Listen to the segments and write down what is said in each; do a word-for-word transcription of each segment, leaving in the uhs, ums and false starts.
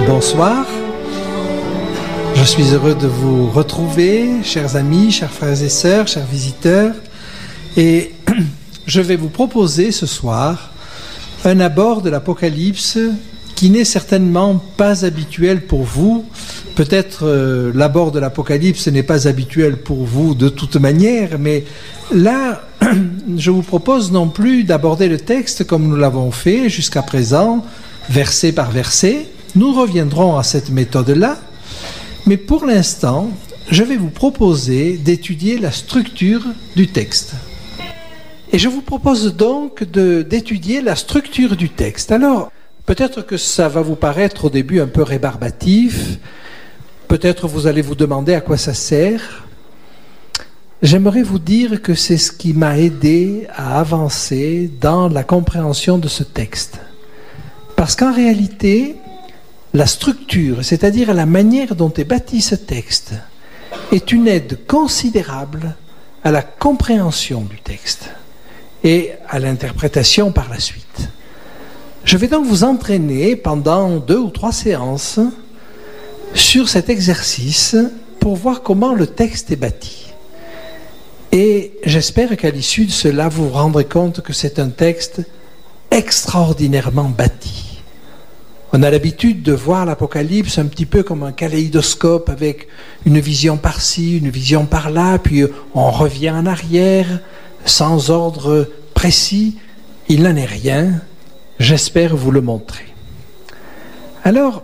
Bonsoir, je suis heureux de vous retrouver, chers amis, chers frères et sœurs, chers visiteurs, et je vais vous proposer ce soir un abord de l'Apocalypse qui n'est certainement pas habituel pour vous. Peut-être euh, l'abord de l'Apocalypse n'est pas habituel pour vous de toute manière, mais là, je vous propose non plus d'aborder le texte comme nous l'avons fait jusqu'à présent, verset par verset. Nous reviendrons à cette méthode-là, mais pour l'instant, je vais vous proposer d'étudier la structure du texte. Et je vous propose donc de, d'étudier la structure du texte. Alors, peut-être que ça va vous paraître au début un peu rébarbatif, peut-être vous allez vous demander à quoi ça sert. J'aimerais vous dire que c'est ce qui m'a aidé à avancer dans la compréhension de ce texte. Parce qu'en réalité, la structure, c'est-à-dire la manière dont est bâti ce texte, est une aide considérable à la compréhension du texte et à l'interprétation par la suite. Je vais donc vous entraîner pendant deux ou trois séances sur cet exercice pour voir comment le texte est bâti. Et j'espère qu'à l'issue de cela, vous vous rendrez compte que c'est un texte extraordinairement bâti. On a l'habitude de voir l'Apocalypse un petit peu comme un kaléidoscope avec une vision par-ci, une vision par-là, puis on revient en arrière sans ordre précis. Il n'en est rien. J'espère vous le montrer. Alors,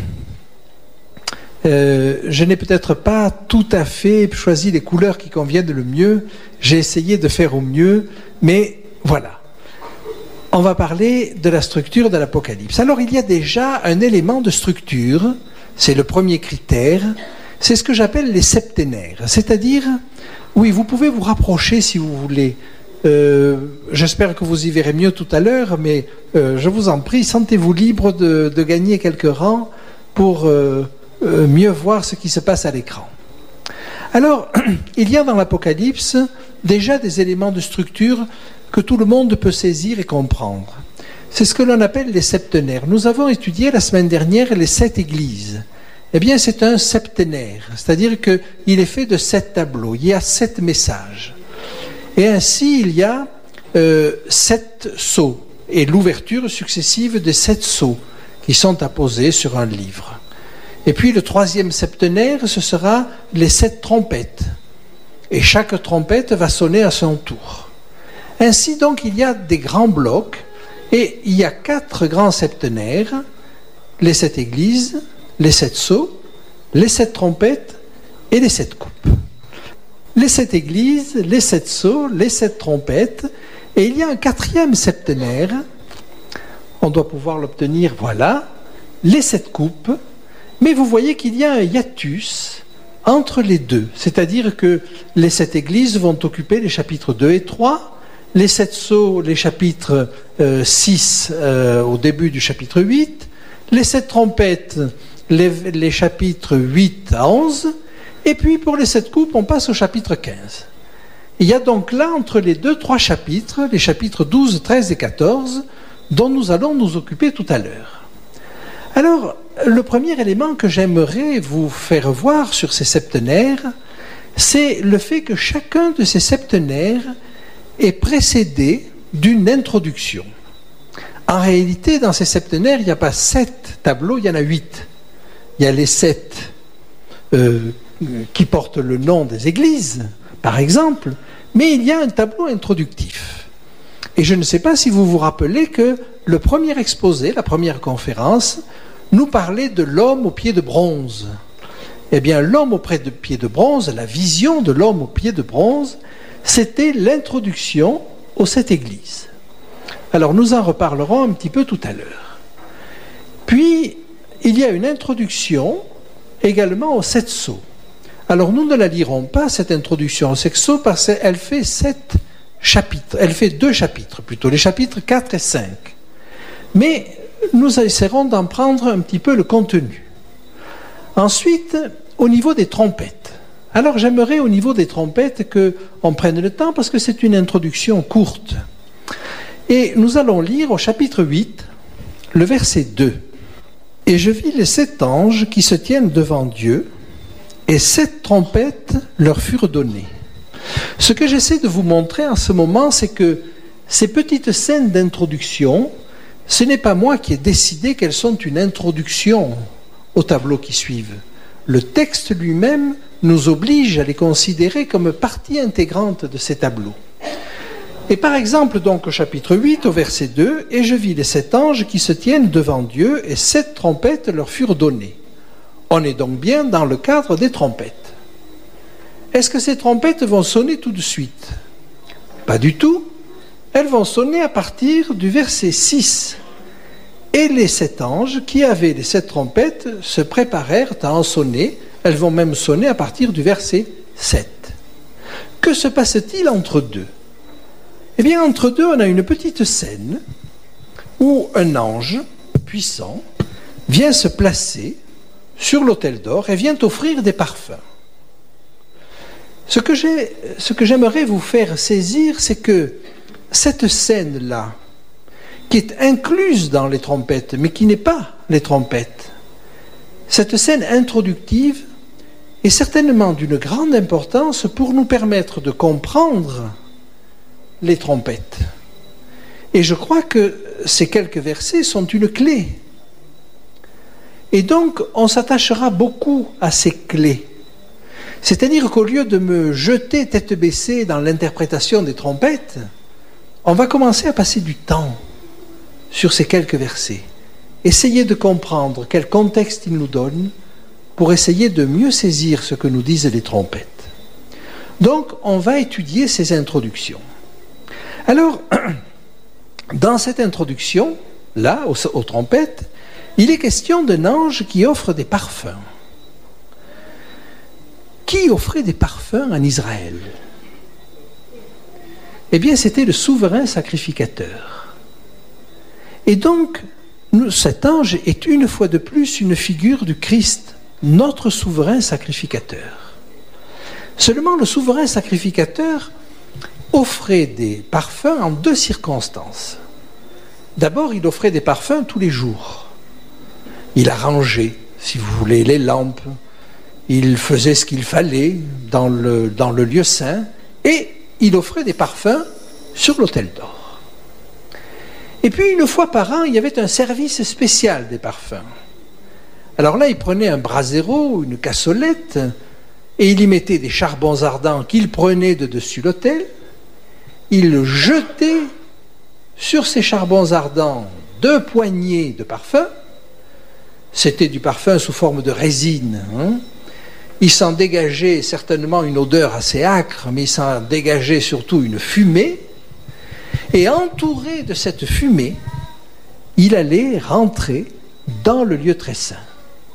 euh, je n'ai peut-être pas tout à fait choisi les couleurs qui conviennent le mieux. J'ai essayé de faire au mieux, mais voilà. On va parler de la structure de l'Apocalypse. Alors, il y a déjà un élément de structure, c'est le premier critère, c'est ce que j'appelle les septénaires. C'est-à-dire, oui, vous pouvez vous rapprocher si vous voulez. Euh, j'espère que vous y verrez mieux tout à l'heure, mais euh, je vous en prie, sentez-vous libre de, de gagner quelques rangs pour euh, euh, mieux voir ce qui se passe à l'écran. Alors, il y a dans l'Apocalypse déjà des éléments de structure que tout le monde peut saisir et comprendre. C'est ce que l'on appelle les septénaires. Nous avons étudié la semaine dernière les sept églises. Eh bien, c'est un septénaire, c'est-à-dire qu'il est fait de sept tableaux. Il y a sept messages. Et ainsi, il y a euh, sept sceaux et l'ouverture successive de sept sceaux qui sont apposés sur un livre. Et puis, le troisième septénaire, ce sera les sept trompettes. Et chaque trompette va sonner à son tour. Ainsi, donc, il y a des grands blocs et il y a quatre grands septénaires, les sept églises, les sept sceaux, les sept trompettes et les sept coupes. Les sept églises, les sept sceaux, les sept trompettes, et il y a un quatrième septénaire, on doit pouvoir l'obtenir, voilà, les sept coupes, mais vous voyez qu'il y a un hiatus entre les deux, c'est-à-dire que les sept églises vont occuper les chapitres deux et trois, les sept sceaux, les chapitres euh, six euh, au début du chapitre huit, les sept trompettes, les, les chapitres huit à onze, et puis pour les sept coupes, on passe au chapitre quinze. Il y a donc là, entre les deux, trois chapitres, les chapitres douze, treize et quatorze, dont nous allons nous occuper tout à l'heure. Alors, le premier élément que j'aimerais vous faire voir sur ces septénaires, c'est le fait que chacun de ces septénaires est précédé d'une introduction. En réalité, dans ces septénaires, il n'y a pas sept tableaux, il y en a huit. Il y a les sept euh, qui portent le nom des églises, par exemple, mais il y a un tableau introductif. Et je ne sais pas si vous vous rappelez que le premier exposé, la première conférence, nous parlait de l'homme au pied de bronze. Eh bien, l'homme au pied de bronze, la vision de l'homme au pied de bronze, c'était l'introduction aux sept églises. Alors, nous en reparlerons un petit peu tout à l'heure. Puis, il y a une introduction également aux sept sceaux. Alors, nous ne la lirons pas, cette introduction aux sept sceaux, parce qu'elle fait sept chapitres. Elle fait deux chapitres, plutôt, les chapitres quatre et cinq. Mais nous essaierons d'en prendre un petit peu le contenu. Ensuite, au niveau des trompettes. Alors j'aimerais au niveau des trompettes qu'on prenne le temps parce que c'est une introduction courte. Et nous allons lire au chapitre huit, le verset deux. Et je vis les sept anges qui se tiennent devant Dieu, et sept trompettes leur furent données. Ce que j'essaie de vous montrer en ce moment, c'est que ces petites scènes d'introduction, ce n'est pas moi qui ai décidé qu'elles sont une introduction au tableau qui suivent. Le texte lui-même nous oblige à les considérer comme partie intégrante de ces tableaux. Et par exemple, donc, au chapitre huit, au verset deux, « Et je vis les sept anges qui se tiennent devant Dieu, et sept trompettes leur furent données. » On est donc bien dans le cadre des trompettes. Est-ce que ces trompettes vont sonner tout de suite? Pas du tout. Elles vont sonner à partir du verset six. « Et les sept anges qui avaient les sept trompettes se préparèrent à en sonner. » Elles vont même sonner à partir du verset sept. Que se passe-t-il entre deux? Eh bien, entre deux, on a une petite scène où un ange puissant vient se placer sur l'autel d'or et vient offrir des parfums. Ce que j'ai, ce que j'aimerais vous faire saisir, c'est que cette scène-là, qui est incluse dans les trompettes, mais qui n'est pas les trompettes, cette scène introductive est certainement d'une grande importance pour nous permettre de comprendre les trompettes. Et je crois que ces quelques versets sont une clé. Et donc, on s'attachera beaucoup à ces clés. C'est-à-dire qu'au lieu de me jeter tête baissée dans l'interprétation des trompettes, on va commencer à passer du temps sur ces quelques versets. Essayer de comprendre quel contexte ils nous donnent pour essayer de mieux saisir ce que nous disent les trompettes. Donc, on va étudier ces introductions. Alors, dans cette introduction, là, aux, aux trompettes, il est question d'un ange qui offre des parfums. Qui offrait des parfums en Israël? Eh bien, c'était le souverain sacrificateur. Et donc, nous, cet ange est une fois de plus une figure du Christ, notre souverain sacrificateur. Seulement, le souverain sacrificateur offrait des parfums en deux circonstances. D'abord, il offrait des parfums tous les jours. Il arrangeait, si vous voulez, les lampes. Il faisait ce qu'il fallait dans le, dans le lieu saint et il offrait des parfums sur l'autel d'or. Et puis, une fois par an, il y avait un service spécial des parfums. Alors là, il prenait un brasero, une cassolette, et il y mettait des charbons ardents qu'il prenait de dessus l'autel. Il jetait sur ces charbons ardents deux poignées de parfum. C'était du parfum sous forme de résine. Hein. Il s'en dégageait certainement une odeur assez âcre, mais il s'en dégageait surtout une fumée. Et entouré de cette fumée, il allait rentrer dans le lieu très saint,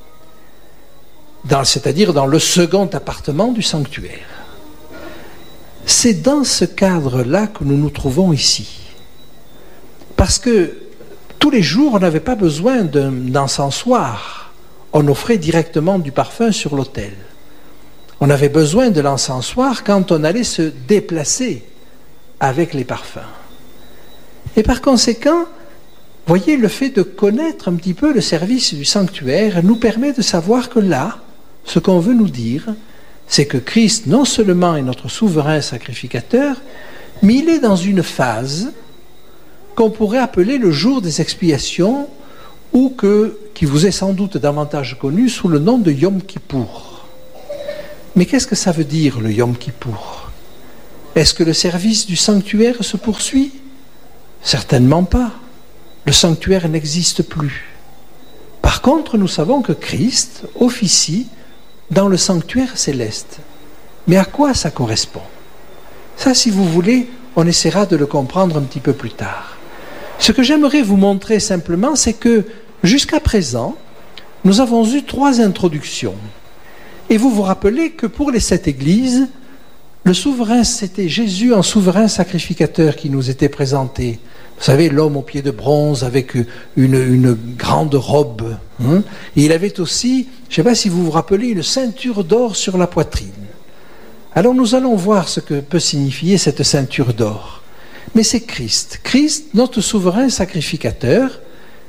dans, c'est-à-dire dans le second appartement du sanctuaire. C'est dans ce cadre-là que nous nous trouvons ici. Parce que tous les jours, on n'avait pas besoin d'un encensoir. On offrait directement du parfum sur l'autel. On avait besoin de l'encensoir quand on allait se déplacer avec les parfums. Et par conséquent, voyez, le fait de connaître un petit peu le service du sanctuaire nous permet de savoir que là, ce qu'on veut nous dire, c'est que Christ non seulement est notre souverain sacrificateur, mais il est dans une phase qu'on pourrait appeler le jour des expiations, ou que, qui vous est sans doute davantage connu sous le nom de Yom Kippour. Mais qu'est-ce que ça veut dire, le Yom Kippour? Est-ce que le service du sanctuaire se poursuit? Certainement pas. Le sanctuaire n'existe plus. Par contre, nous savons que Christ officie dans le sanctuaire céleste. Mais à quoi ça correspond? Ça, si vous voulez, on essaiera de le comprendre un petit peu plus tard. Ce que j'aimerais vous montrer simplement, c'est que jusqu'à présent, nous avons eu trois introductions. Et vous vous rappelez que pour les sept églises, le souverain, c'était Jésus en souverain sacrificateur qui nous était présenté. Vous savez, l'homme aux pieds de bronze avec une, une grande robe. Hein? Et il avait aussi, je ne sais pas si vous vous rappelez, une ceinture d'or sur la poitrine. Alors nous allons voir ce que peut signifier cette ceinture d'or. Mais c'est Christ. Christ, notre souverain sacrificateur,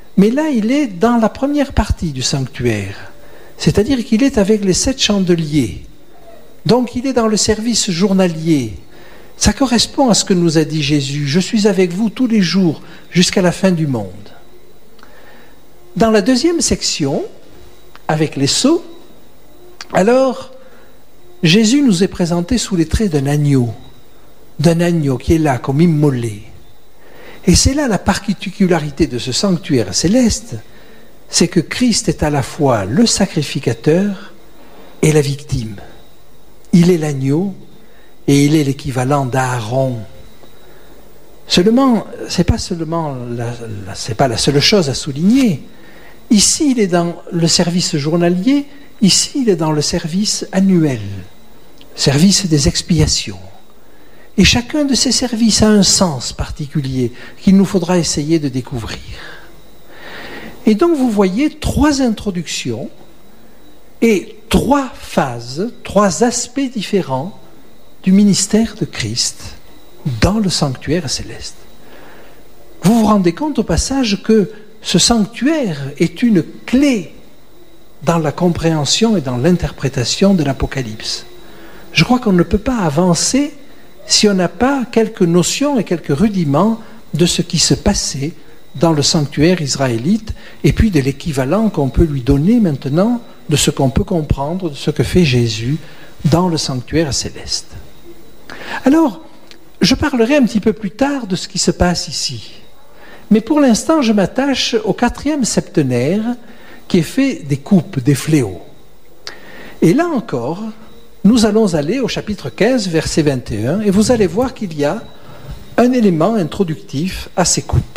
Mais là, il est dans la première partie du sanctuaire, c'est-à-dire qu'il est avec les sept chandeliers. Donc, il est dans le service journalier. Ça correspond à ce que nous a dit Jésus. Je suis avec vous tous les jours jusqu'à la fin du monde. Dans la deuxième section, avec les sceaux, alors, Jésus nous est présenté sous les traits d'un agneau, d'un agneau qui est là comme immolé. Et c'est là la particularité de ce sanctuaire céleste, c'est que Christ est à la fois le sacrificateur et la victime. Il est l'agneau et il est l'équivalent d'Aaron. Seulement, c'est pas seulement la, la, c'est pas la seule chose à souligner. Ici, il est dans le service journalier, ici, il est dans le service annuel, service des expiations. Et chacun de ces services a un sens particulier qu'il nous faudra essayer de découvrir. Et donc, vous voyez trois introductions et trois phases, trois aspects différents du ministère de Christ dans le sanctuaire céleste. Vous vous rendez compte au passage que ce sanctuaire est une clé dans la compréhension et dans l'interprétation de l'Apocalypse. Je crois qu'on ne peut pas avancer si on n'a pas quelques notions et quelques rudiments de ce qui se passait dans le sanctuaire israélite et puis de l'équivalent qu'on peut lui donner maintenant de ce qu'on peut comprendre de ce que fait Jésus dans le sanctuaire céleste. Alors, je parlerai un petit peu plus tard de ce qui se passe ici. Mais pour l'instant, je m'attache au quatrième septenaire qui est fait des coupes, des fléaux. Et là encore, nous allons aller au chapitre quinze, verset vingt et un, et vous allez voir qu'il y a un élément introductif à ces coupes.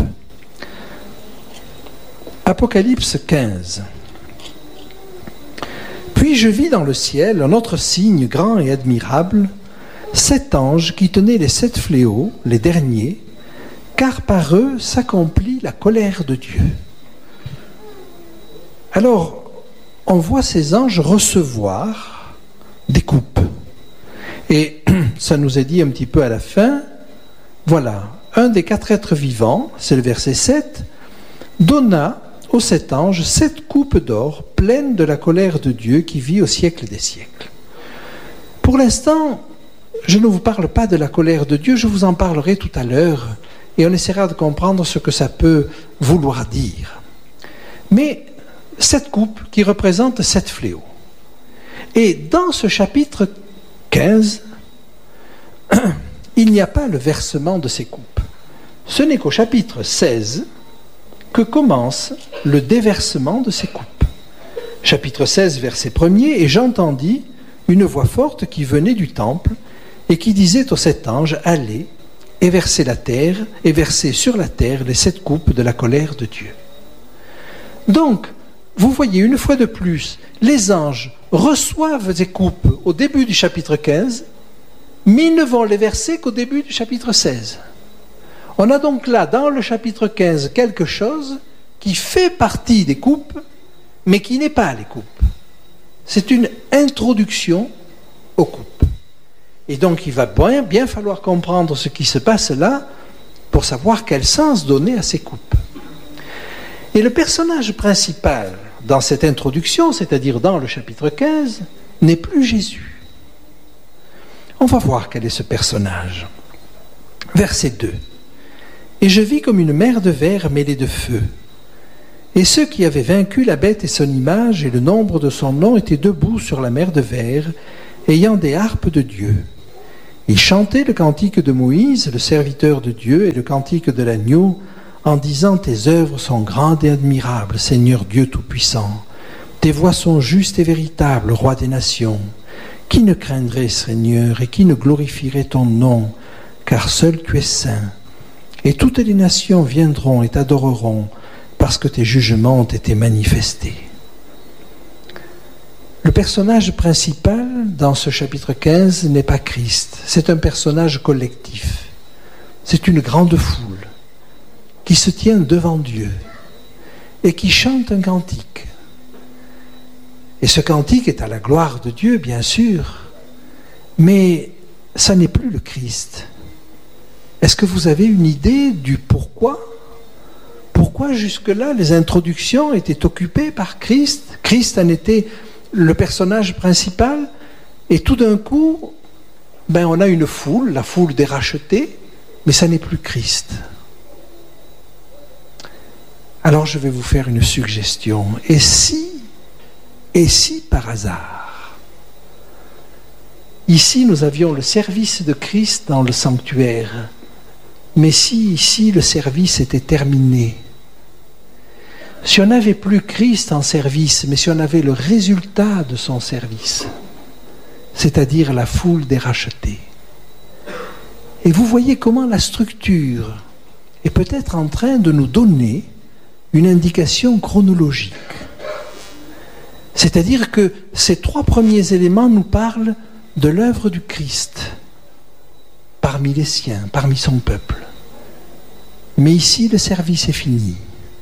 Apocalypse quinze. Puis je vis dans le ciel un autre signe grand et admirable, sept anges qui tenaient les sept fléaux, les derniers, car par eux s'accomplit la colère de Dieu. Alors, on voit ces anges recevoir des coupes. Et ça nous est dit un petit peu à la fin, voilà, un des quatre êtres vivants, c'est le verset sept, donna aux sept anges sept coupes d'or pleines de la colère de Dieu qui vit au siècle des siècles. Pour l'instant, je ne vous parle pas de la colère de Dieu, je vous en parlerai tout à l'heure et on essaiera de comprendre ce que ça peut vouloir dire. Mais sept coupes qui représentent sept fléaux. Et dans ce chapitre quinze, il n'y a pas le versement de ces coupes. Ce n'est qu'au chapitre seize que commence le déversement de ces coupes. Chapitre seize, verset premier, « Et j'entendis une voix forte qui venait du temple et qui disait aux sept anges, « Allez, et versez la terre, et versez sur la terre les sept coupes de la colère de Dieu. » Donc, vous voyez une fois de plus, les anges reçoivent des coupes au début du chapitre quinze, mais ils ne vont les verser qu'au début du chapitre seize. On a donc là, dans le chapitre quinze, quelque chose qui fait partie des coupes, mais qui n'est pas les coupes. C'est une introduction aux coupes. Et donc, il va bien, bien falloir comprendre ce qui se passe là pour savoir quel sens donner à ces coupes. Et le personnage principal dans cette introduction, c'est-à-dire dans le chapitre quinze, n'est plus Jésus. On va voir quel est ce personnage. Verset deux. « Et je vis comme une mer de verre mêlée de feu. Et ceux qui avaient vaincu la bête et son image et le nombre de son nom étaient debout sur la mer de verre, ayant des harpes de Dieu. Ils chantaient le cantique de Moïse, le serviteur de Dieu, et le cantique de l'agneau, en disant « Tes œuvres sont grandes et admirables, Seigneur Dieu Tout-Puissant. Tes voies sont justes et véritables, Roi des nations. Qui ne craindrait, Seigneur, et qui ne glorifierait ton nom, car seul tu es saint. Et toutes les nations viendront et t'adoreront, parce que tes jugements ont été manifestés. » Le personnage principal dans ce chapitre quinze n'est pas Christ, c'est un personnage collectif. C'est une grande foule qui se tient devant Dieu et qui chante un cantique. Et ce cantique est à la gloire de Dieu, bien sûr, mais ça n'est plus le Christ. Est-ce que vous avez une idée du pourquoi ? Pourquoi pourquoi jusque-là les introductions étaient occupées par Christ. Christ en était le personnage principal. Et tout d'un coup, ben, on a une foule, la foule des rachetés, mais ça n'est plus Christ. Alors je vais vous faire une suggestion. Et si, et si par hasard, ici nous avions le service de Christ dans le sanctuaire, mais si ici le service était terminé, si on n'avait plus Christ en service, mais si on avait le résultat de son service, c'est-à-dire la foule des rachetés. Et vous voyez comment la structure est peut-être en train de nous donner une indication chronologique. C'est-à-dire que ces trois premiers éléments nous parlent de l'œuvre du Christ parmi les siens, parmi son peuple. Mais ici, le service est fini.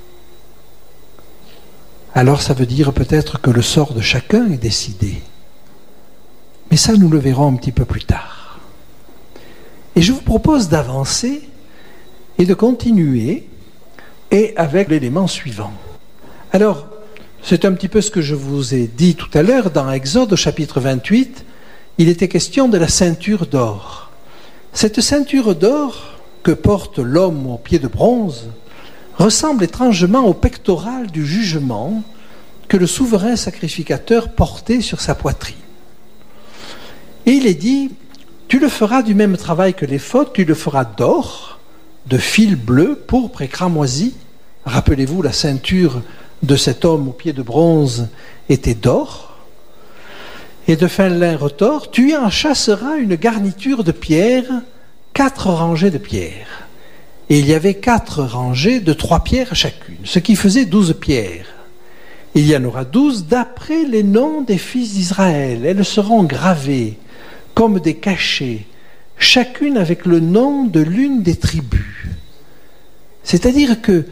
Alors ça veut dire peut-être que le sort de chacun est décidé. Mais ça, nous le verrons un petit peu plus tard. Et je vous propose d'avancer et de continuer, et avec l'élément suivant. Alors, c'est un petit peu ce que je vous ai dit tout à l'heure, dans Exode au chapitre vingt-huit, il était question de la ceinture d'or. Cette ceinture d'or que porte l'homme au pied de bronze ressemble étrangement au pectoral du jugement que le souverain sacrificateur portait sur sa poitrine. Et il est dit, tu le feras du même travail que l'éphod, tu le feras d'or, de fil bleu, pourpre et cramoisi. Rappelez-vous, la ceinture de cet homme au pied de bronze était d'or. Et de fin lin retors, tu en chasseras une garniture de pierres, quatre rangées de pierres. Et il y avait quatre rangées de trois pierres chacune, ce qui faisait douze pierres. Il y en aura douze d'après les noms des fils d'Israël. Elles seront gravées comme des cachets, chacune avec le nom de l'une des tribus. C'est-à-dire que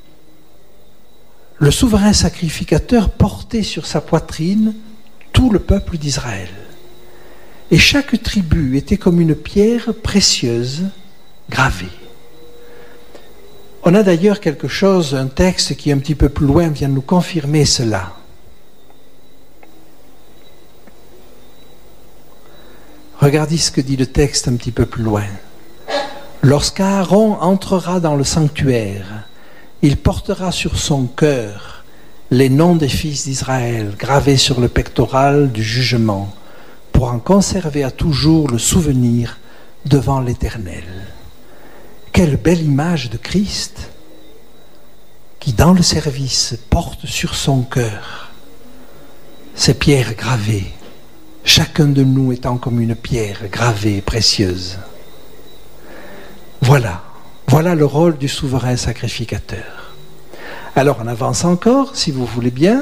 le souverain sacrificateur portait sur sa poitrine tout le peuple d'Israël. Et chaque tribu était comme une pierre précieuse gravée. On a d'ailleurs quelque chose, un texte qui un petit peu plus loin vient nous confirmer cela. Regardez ce que dit le texte un petit peu plus loin. Lorsqu'Aaron entrera dans le sanctuaire, il portera sur son cœur les noms des fils d'Israël gravés sur le pectoral du jugement, pour en conserver à toujours le souvenir devant l'Éternel. Quelle belle image de Christ qui, dans le service, porte sur son cœur ces pierres gravées, chacun de nous étant comme une pierre gravée, précieuse. Voilà, voilà le rôle du souverain sacrificateur. Alors on avance encore, si vous voulez bien.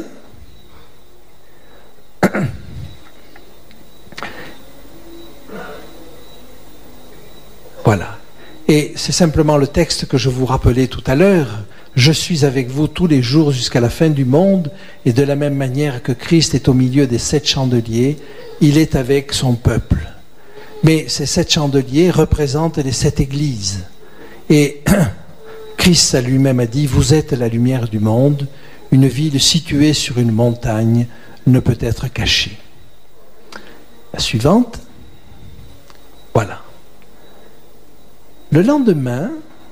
Voilà. Et c'est simplement le texte que je vous rappelais tout à l'heure. Je suis avec vous tous les jours jusqu'à la fin du monde, et de la même manière que Christ est au milieu des sept chandeliers, il est avec son peuple. Mais ces sept chandeliers représentent les sept églises. Et Christ à lui-même a dit, vous êtes la lumière du monde, une ville située sur une montagne ne peut être cachée. La suivante. Voilà. Le lendemain,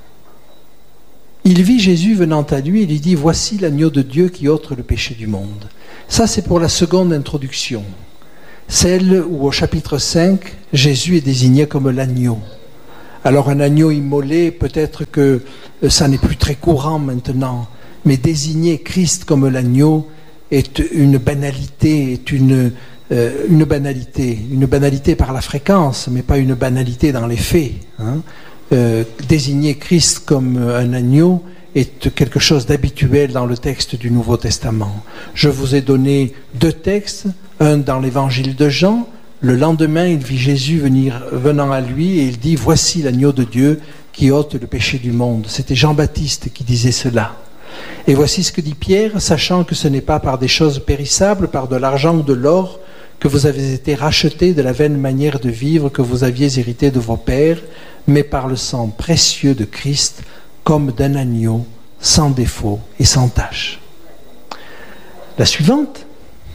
il vit Jésus venant à lui et lui dit « Voici l'agneau de Dieu qui ôte le péché du monde ». Ça, c'est pour la seconde introduction. Celle où, au chapitre cinq, Jésus est désigné comme l'agneau. Alors, un agneau immolé, peut-être que ça n'est plus très courant maintenant, mais désigner Christ comme l'agneau est une banalité, est une, euh, une banalité. Une banalité par la fréquence, mais pas une banalité dans les faits, hein. Euh, désigner Christ comme un agneau est quelque chose d'habituel dans le texte du Nouveau Testament. Je vous ai donné deux textes, un dans l'évangile de Jean. Le lendemain, il vit Jésus venir, venant à lui et il dit « Voici l'agneau de Dieu qui ôte le péché du monde ». C'était Jean-Baptiste qui disait cela. Et voici ce que dit Pierre, sachant que ce n'est pas par des choses périssables, par de l'argent ou de l'or, que vous avez été rachetés de la vaine manière de vivre que vous aviez hérité de vos pères, mais par le sang précieux de Christ, comme d'un agneau sans défaut et sans tache. La suivante.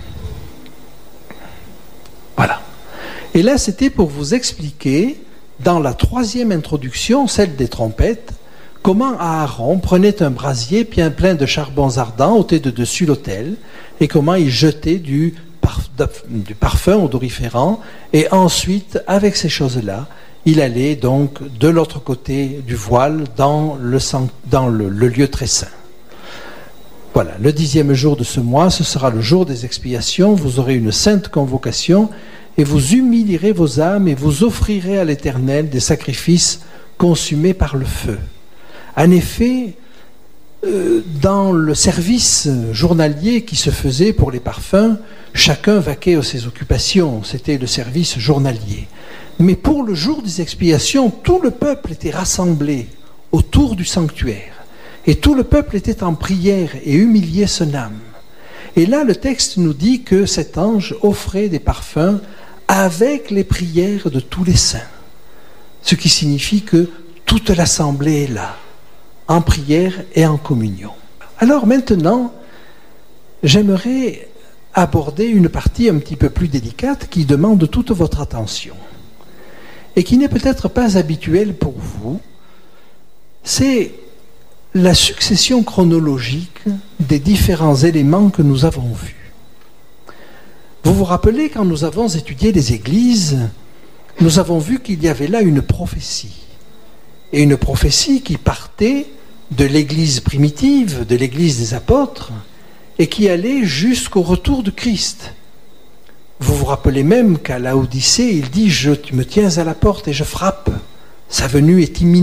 Voilà. Et là, c'était pour vous expliquer, dans la troisième introduction, celle des trompettes, comment Aaron prenait un brasier bien plein de charbons ardents, ôtait de dessus l'autel, et comment il jetait du, parf- du parfum odoriférant, et ensuite, avec ces choses-là, il allait donc de l'autre côté du voile dans le, dans le, le lieu très saint. Voilà, le dixième jour de ce mois, ce sera le jour des expiations, vous aurez une sainte convocation, et vous humilierez vos âmes, et vous offrirez à l'Éternel des sacrifices consumés par le feu. En effet, euh, dans le service journalier qui se faisait pour les parfums, chacun vaquait à ses occupations, c'était le service journalier. Mais pour le jour des expiations, tout le peuple était rassemblé autour du sanctuaire. Et tout le peuple était en prière et humiliait son âme. Et là, le texte nous dit que cet ange offrait des parfums avec les prières de tous les saints. Ce qui signifie que toute l'assemblée est là, en prière et en communion. Alors maintenant, j'aimerais aborder une partie un petit peu plus délicate qui demande toute votre attention et qui n'est peut-être pas habituelle pour vous. C'est la succession chronologique des différents éléments que nous avons vus. Vous vous rappelez, quand nous avons étudié les églises, nous avons vu qu'il y avait là une prophétie. Et une prophétie qui partait de l'église primitive, de l'église des apôtres, et qui allait jusqu'au retour de Christ. Vous vous rappelez même qu'à Laodicée, il dit « Je me tiens à la porte et je frappe. Sa venue est imminente. »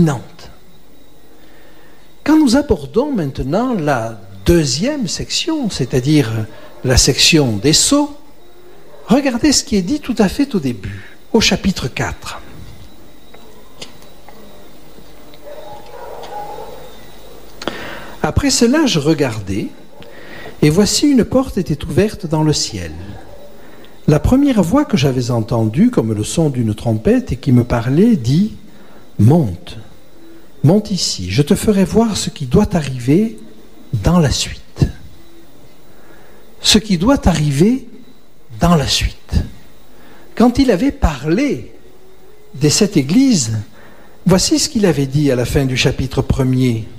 Quand nous abordons maintenant la deuxième section, c'est-à-dire la section des sceaux, regardez ce qui est dit tout à fait au début, au chapitre quatre. Après cela, je regardai, et voici une porte était ouverte dans le ciel. La première voix que j'avais entendue, comme le son d'une trompette, et qui me parlait, dit « Monte, monte ici, je te ferai voir ce qui doit arriver dans la suite. » Ce qui doit arriver dans la suite. Quand il avait parlé de cette église, voici ce qu'il avait dit à la fin du chapitre premier.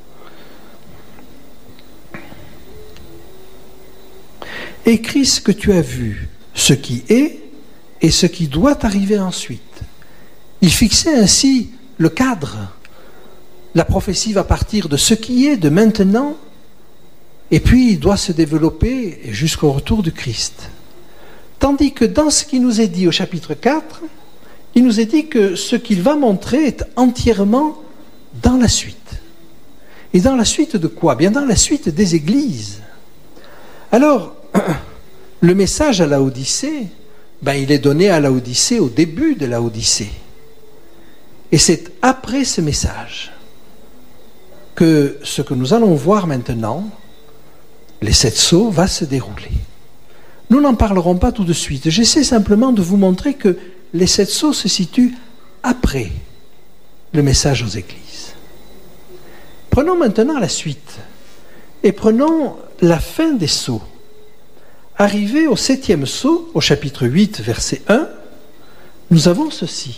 Écris ce que tu as vu, ce qui est et ce qui doit arriver ensuite. Il fixait ainsi le cadre. La prophétie va partir de ce qui est, de maintenant, et puis il doit se développer jusqu'au retour du Christ. Tandis que dans ce qui nous est dit au chapitre quatre, il nous est dit que ce qu'il va montrer est entièrement dans la suite. Et dans la suite de quoi? Bien dans la suite des églises. Alors, le message à Laodicée, ben, il est donné à Laodicée au début de Laodicée. Et c'est après ce message que ce que nous allons voir maintenant, les sept sceaux, va se dérouler. Nous n'en parlerons pas tout de suite. J'essaie simplement de vous montrer que les sept sceaux se situent après le message aux églises. Prenons maintenant la suite et prenons la fin des sceaux. Arrivé au septième sceau, au chapitre huit, verset un, nous avons ceci.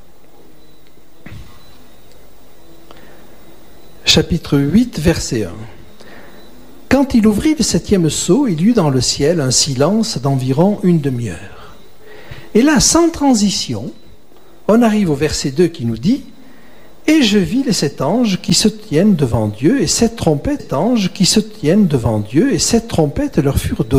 Chapitre huit, verset un. Quand il ouvrit le septième sceau, il y eut dans le ciel un silence d'environ une demi-heure. Et là, sans transition, on arrive au verset deux qui nous dit « Et je vis les sept anges qui se tiennent devant Dieu, et sept trompettes anges qui se tiennent devant Dieu, et sept trompettes leur furent données.